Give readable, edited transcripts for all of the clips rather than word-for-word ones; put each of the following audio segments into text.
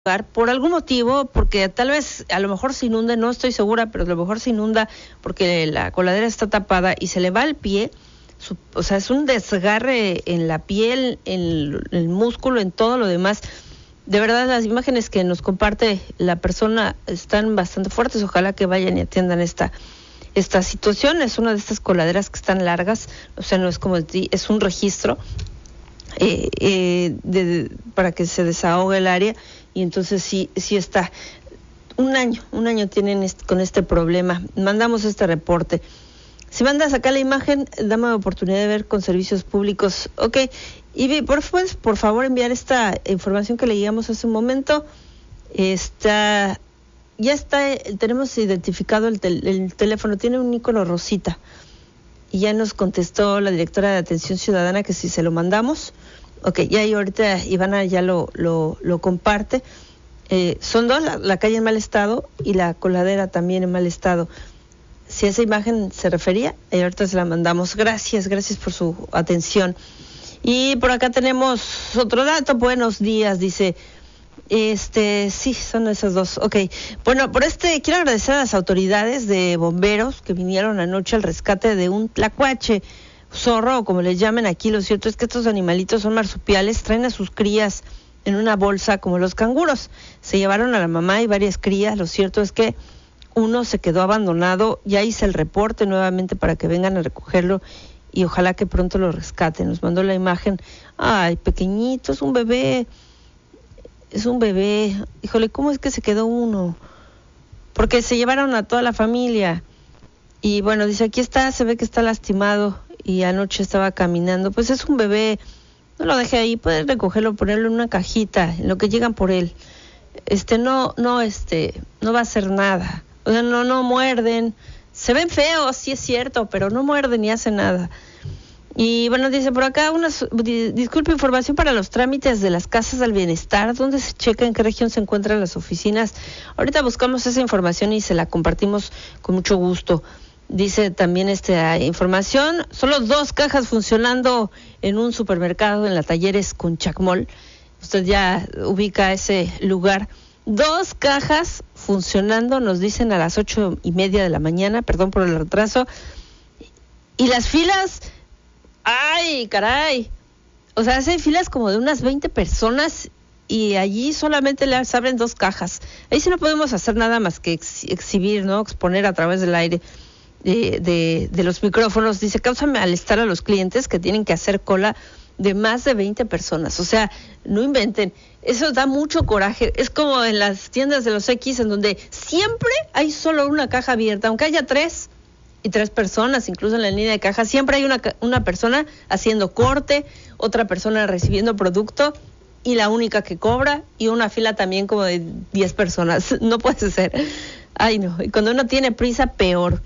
lugar por algún motivo, porque tal vez a lo mejor se inunda, no estoy segura, pero a lo mejor se inunda porque la coladera está tapada y se le va el pie, o sea, es un desgarre en la piel, en el músculo, en todo lo demás. De verdad, las imágenes que nos comparte la persona están bastante fuertes. Ojalá que vayan y atiendan esta situación. Es una de estas coladeras que están largas, o sea, no es como es un registro para que se desahogue el área, y entonces sí está. Un año tienen con este problema. Mandamos este reporte. Si mandas acá la imagen, dame la oportunidad de ver con servicios públicos. Ok, y por favor enviar esta información que leíamos hace un momento. Ya está, tenemos identificado el teléfono, tiene un icono rosita. Y ya nos contestó la directora de Atención Ciudadana que si se lo mandamos. Ok, ya y ahorita Ivana ya lo comparte. Son dos, la calle en mal estado y la coladera también en mal estado. Si esa imagen se refería, ahorita se la mandamos. Gracias por su atención. Y por acá tenemos otro dato. Buenos días, dice. Sí, son esas dos. Ok. Bueno, quiero agradecer a las autoridades de bomberos que vinieron anoche al rescate de un tlacuache, zorro, o como les llamen aquí. Lo cierto es que estos animalitos son marsupiales, traen a sus crías en una bolsa como los canguros. Se llevaron a la mamá y varias crías. Lo cierto es que uno se quedó abandonado. Ya hice el reporte nuevamente para que vengan a recogerlo y ojalá que pronto lo rescaten. Nos mandó la imagen. Ay, pequeñito, es un bebé. Híjole, ¿cómo es que se quedó uno? Porque se llevaron a toda la familia. Y bueno, dice, aquí está, se ve que está lastimado y anoche estaba caminando. Pues es un bebé, no lo deje ahí, puedes recogerlo, ponerlo en una cajita, en lo que llegan por él. No va a hacer nada. O sea, no muerden. Se ven feos, sí es cierto, pero no muerden ni hacen nada. Y bueno, dice por acá, disculpe, información para los trámites de las casas del bienestar. ¿Dónde se checa, en qué región se encuentran las oficinas? Ahorita buscamos esa información y se la compartimos con mucho gusto. Dice también esta información, solo 2 cajas funcionando en un supermercado en la Talleres con Chacmol. Usted ya ubica ese lugar. 2 cajas funcionando, nos dicen a las 8:30 de la mañana, perdón por el retraso. Y las filas, ¡ay, caray! O sea, hacen filas como de unas 20 personas y allí solamente les abren 2 cajas. Ahí sí no podemos hacer nada más que exhibir, ¿no? Exponer a través del aire de los micrófonos. Dice, causa malestar a los clientes que tienen que hacer cola de más de 20 personas. O sea, no inventen. Eso da mucho coraje. Es como en las tiendas de los X, en donde siempre hay solo una caja abierta, aunque haya 3 personas, incluso en la línea de caja, siempre hay una persona haciendo corte, otra persona recibiendo producto y la única que cobra, y una fila también como de 10 personas. No puede ser. Ay, no. Y cuando uno tiene prisa, peor.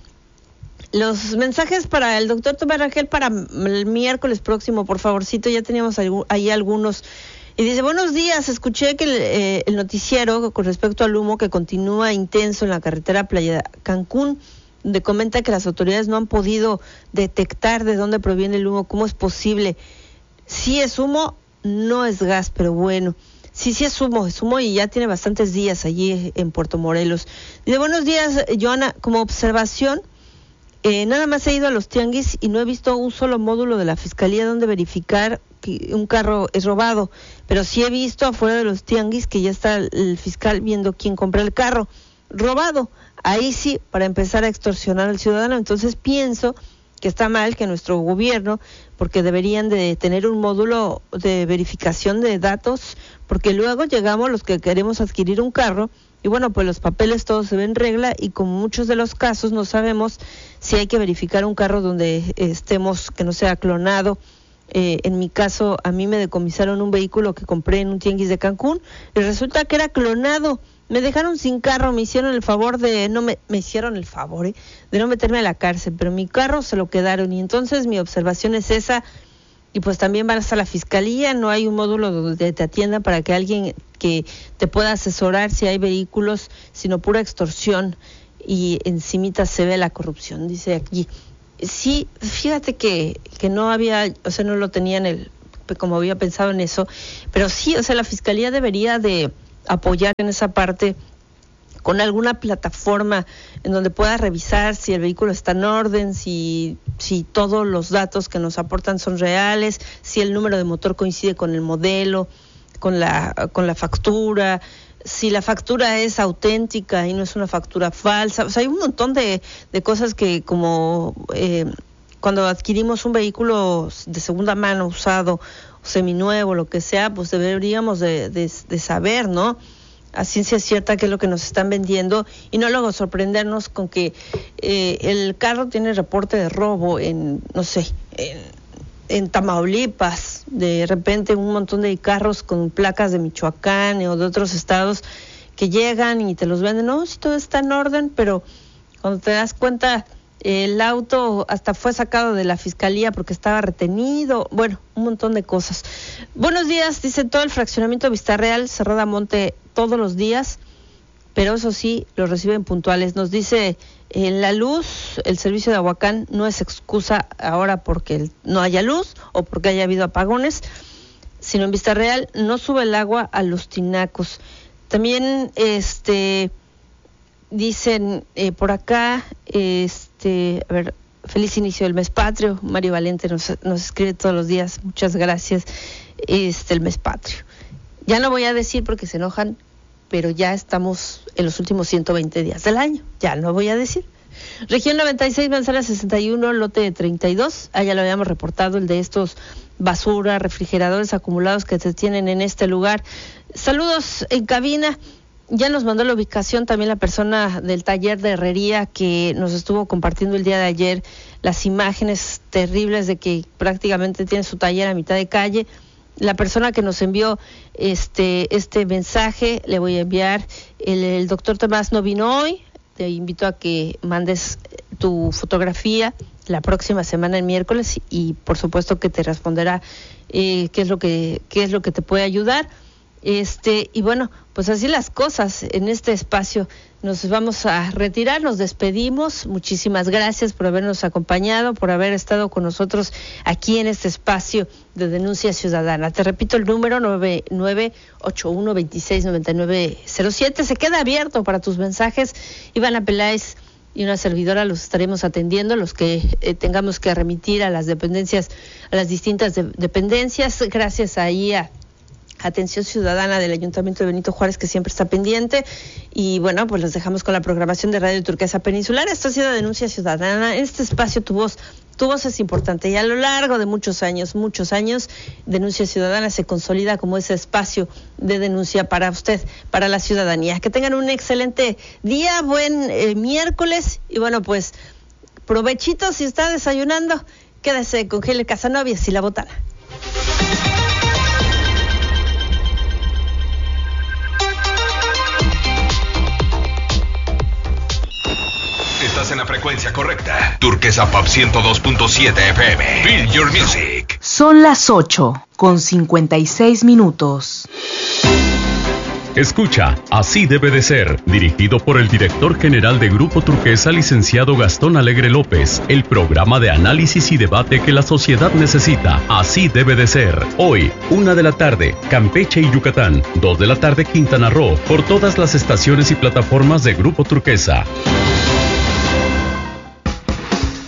Los mensajes para el doctor Tomás Rangel para el miércoles próximo, por favorcito, ya teníamos ahí algunos. Y dice, buenos días, escuché que el noticiero con respecto al humo que continúa intenso en la carretera Playa Cancún, donde comenta que las autoridades no han podido detectar de dónde proviene el humo. ¿Cómo es posible? Sí es humo, no es gas, pero bueno. Sí es humo y ya tiene bastantes días allí en Puerto Morelos. Dice, buenos días, Joana, como observación, nada más he ido a los tianguis y no he visto un solo módulo de la Fiscalía donde verificar que un carro es robado, pero sí he visto afuera de los tianguis que ya está el fiscal viendo quién compra el carro robado. Ahí sí, para empezar a extorsionar al ciudadano. Entonces pienso que está mal que nuestro gobierno, porque deberían de tener un módulo de verificación de datos, porque luego llegamos los que queremos adquirir un carro y bueno, pues los papeles todos se ven en regla y como muchos de los casos no sabemos si hay que verificar un carro donde estemos, que no sea clonado. En mi caso, a mí me decomisaron un vehículo que compré en un tianguis de Cancún y resulta que era clonado. Me dejaron sin carro, me hicieron el favor de no meterme a la cárcel, pero mi carro se lo quedaron. Y entonces mi observación es esa. Y pues también van hasta la Fiscalía, no hay un módulo donde te atiendan para que alguien que te pueda asesorar si hay vehículos, sino pura extorsión y encimita se ve la corrupción, dice aquí. Sí, fíjate que no había, o sea, no lo tenían como había pensado en eso, pero sí, o sea, la Fiscalía debería de apoyar en esa parte con alguna plataforma en donde pueda revisar si el vehículo está en orden, si todos los datos que nos aportan son reales, si el número de motor coincide con el modelo, con la factura, si la factura es auténtica y no es una factura falsa. O sea, hay un montón de cosas que como cuando adquirimos un vehículo de segunda mano, usado, seminuevo, lo que sea, pues deberíamos de saber, ¿no?, a ciencia cierta qué es lo que nos están vendiendo, y no luego sorprendernos con que el carro tiene reporte de robo en Tamaulipas, de repente un montón de carros con placas de Michoacán o de otros estados que llegan y te los venden. No, si todo está en orden, pero cuando te das cuenta, el auto hasta fue sacado de la fiscalía porque estaba retenido. Bueno, un montón de cosas. Buenos días, dice, todo el fraccionamiento de Vista Real, Cerrada Monte, todos los días, pero eso sí, los reciben puntuales. Nos dice, la luz, el servicio de Ahuacán no es excusa ahora porque no haya luz o porque haya habido apagones, sino en Vista Real no sube el agua a los tinacos. También dicen por acá, a ver, feliz inicio del mes patrio. Mario Valente nos escribe todos los días, muchas gracias. El mes patrio. Ya no voy a decir porque se enojan, pero ya estamos en los últimos 120 días del año. Ya no voy a decir. Región 96, manzana 61, lote 32. Ya lo habíamos reportado, el de estos basura, refrigeradores acumulados que se tienen en este lugar. Saludos en cabina. Ya nos mandó la ubicación también la persona del taller de herrería que nos estuvo compartiendo el día de ayer las imágenes terribles de que prácticamente tiene su taller a mitad de calle. La persona que nos envió este mensaje, le voy a enviar, el doctor Tomás no vino hoy, te invito a que mandes tu fotografía la próxima semana, el miércoles, y por supuesto que te responderá qué es lo que te puede ayudar. Y bueno, pues así las cosas en este espacio. Nos vamos a retirar, nos despedimos. Muchísimas gracias por habernos acompañado, por haber estado con nosotros aquí en este espacio de Denuncia Ciudadana. Te repito el número 9981269907. Se queda abierto para tus mensajes. Ivana Peláez y una servidora los estaremos atendiendo, los que tengamos que remitir a las dependencias, a las distintas dependencias. Gracias ahí a Atención Ciudadana del Ayuntamiento de Benito Juárez, que siempre está pendiente. Y bueno, pues los dejamos con la programación de Radio Turquesa Peninsular. Esto ha sido Denuncia Ciudadana. En este espacio tu voz es importante, y a lo largo de muchos años, Denuncia Ciudadana se consolida como ese espacio de denuncia para usted, para la ciudadanía. Que tengan un excelente día, buen miércoles, y bueno, pues provechito si está desayunando. Quédese con Gele Casanovias y La Botana. Estás en la frecuencia correcta. Turquesa Pop 102.7 FM. Feel your music. Son las 8:56. Escucha, Así debe de ser, dirigido por el director general de Grupo Turquesa, licenciado Gastón Alegre López, el programa de análisis y debate que la sociedad necesita. Así debe de ser. Hoy, 1 de la tarde, Campeche y Yucatán, 2 de la tarde, Quintana Roo, por todas las estaciones y plataformas de Grupo Turquesa.